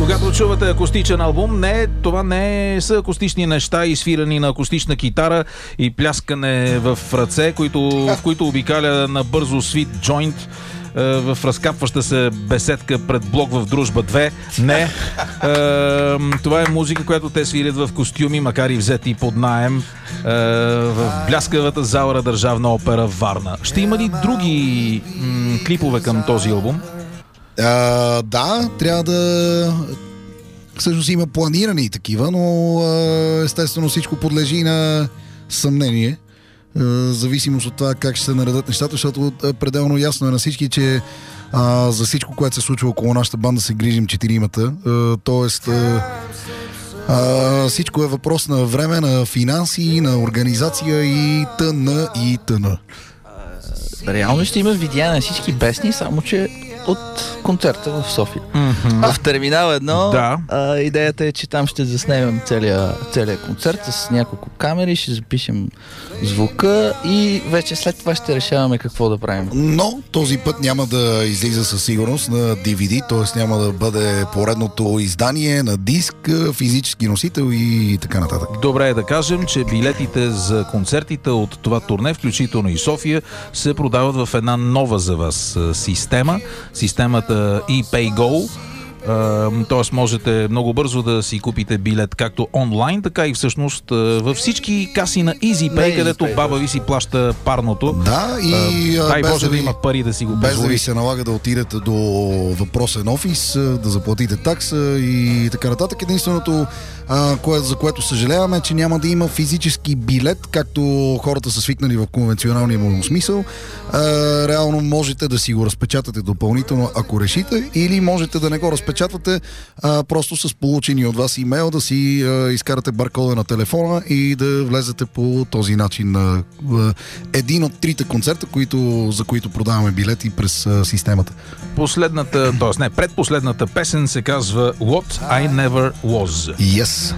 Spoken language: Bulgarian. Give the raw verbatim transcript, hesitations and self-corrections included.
Когато чувате акустичен албум, не, това не са акустични неща, изсвирани на акустична китара и пляскане в ръце, които, в които обикаля на бързо свит джойнт в разкапваща се беседка пред блок в Дружба две. Не. Това е музика, която те свирят в костюми, макар и взети под наем в бляскавата зала на Държавна опера Варна. Ще има ли други м- клипове към този албум? А, да, трябва да... Всъщност има планирани такива, но естествено всичко подлежи на съмнение. Зависимост от това как ще се наредат нещата, защото пределно ясно е на всички, че а, за всичко, което се случва около нашата банда, се грижим четиримата. А, тоест а, а, всичко е въпрос на време, на финанси, на организация и тъна и тъна. Реално ще има видеа на всички песни, само че от концерта в София. Mm-hmm. В Терминал едно да. а, идеята е, че там ще заснемем целия, целия концерт с няколко камери, ще запишем звука и вече след това ще решаваме какво да правим. Но този път няма да излиза със сигурност на ди ви ди, т.е. няма да бъде поредното издание на диск, физически носител и така нататък. Добре е да кажем, че билетите за концертите от това турне, включително и София, се продават в една нова за вас система. Системата ePayGo. Т.е. можете много бързо да си купите билет както онлайн, така и всъщност във всички каси на EasyPay, на където EasyPay, баба ви си плаща парното. Да, и дай Боже да, да има пари да си го без позволи. да ви се налага да отидете до въпросен офис, да заплатите такса и така нататък. Единственото, а, кое, за което съжаляваме, е, че няма да има физически билет, както хората са свикнали в конвенционалния му смисъл. А, реално можете да си го разпечатате допълнително, ако решите, или можете да не го разпечатвате, а, просто с получени от вас имейл да си а, изкарате баркода на телефона и да влезете по този начин на а, един от трите концерта, които, за които продаваме билети през а, системата. Последната, т.е. не, предпоследната песен се казва What I Never Was. Yes.